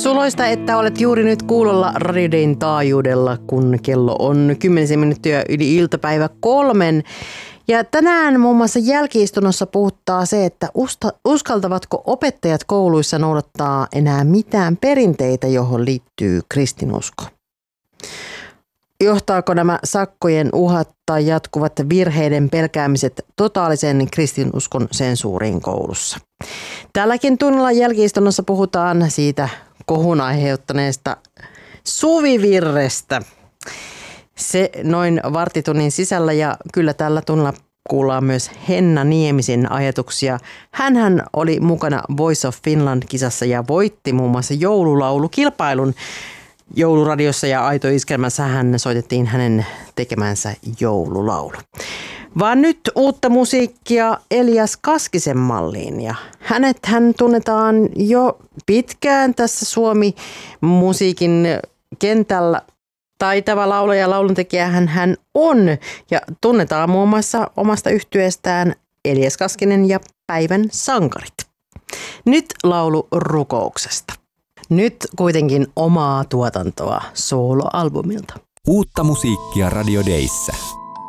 Suloista, että olet juuri nyt kuulolla Radio Dayn taajuudella, kun kello on 10 minuuttia yli iltapäivä 3. Ja tänään muun muassa jälki-istunnossa puhuttaa se, että uskaltavatko opettajat kouluissa noudattaa enää mitään perinteitä, johon liittyy kristinusko. Johtaako nämä sakkojen uhat tai jatkuvat virheiden pelkäämiset totaalisen kristinuskon sensuuriin koulussa? Tälläkin tunnilla jälki-istunnossa puhutaan siitä kohun aiheuttaneesta suvivirrestä. Se noin varttitunnin sisällä ja kyllä tällä tunnilla kuullaan myös Henna Niemisen ajatuksia. Hänhän oli mukana Voice of Finland-kisassa ja voitti muun muassa joululaulukilpailun. Jouluradiossa ja Aito Iskelmässä hän soitettiin hänen tekemänsä joululaulu. Vaan nyt uutta musiikkia Elias Kaskisen malliin ja hän tunnetaan jo pitkään tässä Suomi-musiikin kentällä. Taitava laulaja ja lauluntekijä hän on ja tunnetaan muun muassa omasta yhtyeestään Elias Kaskinen ja Päivän sankarit. Nyt laulu rukouksesta. Nyt kuitenkin omaa tuotantoa sooloalbumilta. Uutta musiikkia Radio Dayssä.